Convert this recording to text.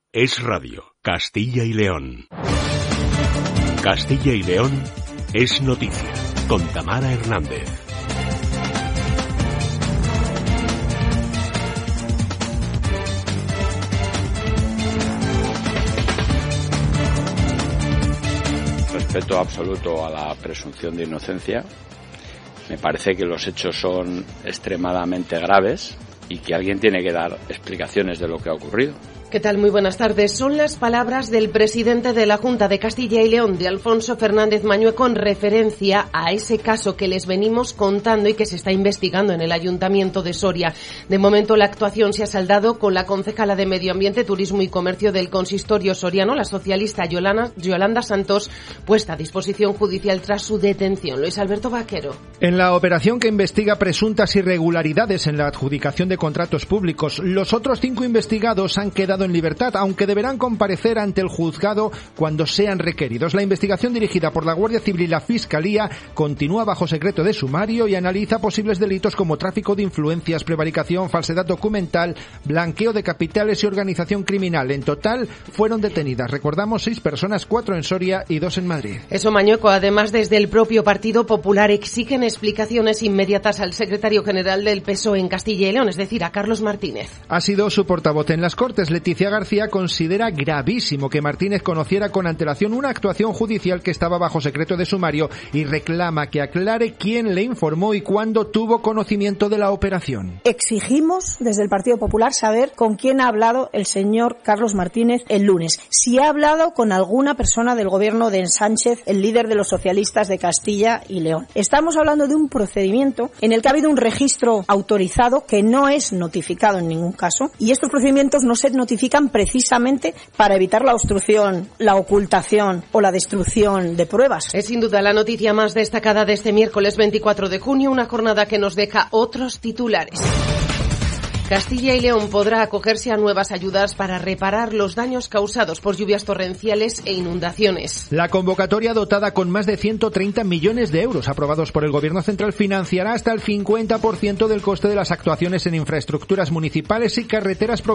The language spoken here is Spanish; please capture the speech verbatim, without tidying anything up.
Es radio, Castilla y León. Castilla y León es noticia, con Tamara Hernández. Respeto absoluto a la presunción de inocencia. Me parece que los hechos son extremadamente graves y que alguien tiene que dar explicaciones de lo que ha ocurrido. ¿Qué tal? Muy buenas tardes. Son las palabras del presidente de la Junta de Castilla y León, de Alfonso Fernández Mañueco, en referencia a ese caso que les venimos contando y que se está investigando en el Ayuntamiento de Soria. De momento, la actuación se ha saldado con la concejala de Medio Ambiente, Turismo y Comercio del Consistorio soriano, la socialista Yolanda, Yolanda Santos, puesta a disposición judicial tras su detención. Luis Alberto Vaquero. En la operación que investiga presuntas irregularidades en la adjudicación de contratos públicos, los otros cinco investigados han quedado en libertad, aunque deberán comparecer ante el juzgado cuando sean requeridos. La investigación dirigida por la Guardia Civil y la Fiscalía continúa bajo secreto de sumario y analiza posibles delitos como tráfico de influencias, prevaricación, falsedad documental, blanqueo de capitales y organización criminal. En total fueron detenidas, recordamos, seis personas, cuatro en Soria y dos en Madrid. Eso, Mañueco. Además, desde el propio Partido Popular exigen explicaciones inmediatas al secretario general del P S O E en Castilla y León, es decir, a Carlos Martínez. Ha sido su portavoz en las Cortes. Leticia García considera gravísimo que Martínez conociera con antelación una actuación judicial que estaba bajo secreto de sumario y reclama que aclare quién le informó y cuándo tuvo conocimiento de la operación. Exigimos desde el Partido Popular saber con quién ha hablado el señor Carlos Martínez el lunes. Si ha hablado con alguna persona del gobierno de Sánchez, el líder de los socialistas de Castilla y León. Estamos hablando de un procedimiento en el que ha habido un registro autorizado que no es notificado en ningún caso, y estos procedimientos no se notifican precisamente para evitar la obstrucción, la ocultación o la destrucción de pruebas. Es sin duda la noticia más destacada de este miércoles veinticuatro de junio, una jornada que nos deja otros titulares. Castilla y León podrá acogerse a nuevas ayudas para reparar los daños causados por lluvias torrenciales e inundaciones. La convocatoria, dotada con más de ciento treinta millones de euros aprobados por el Gobierno central, financiará hasta el cincuenta por ciento del coste de las actuaciones en infraestructuras municipales y carreteras provinciales